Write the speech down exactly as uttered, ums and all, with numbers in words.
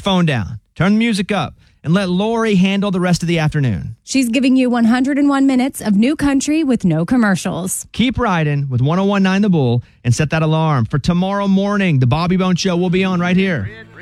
phone down, turn the music up, and let Lori handle the rest of the afternoon. She's giving you one hundred one minutes of new country with no commercials. Keep riding with one oh one point nine The Bull and set that alarm for tomorrow morning. The Bobby Bone Show will be on right here.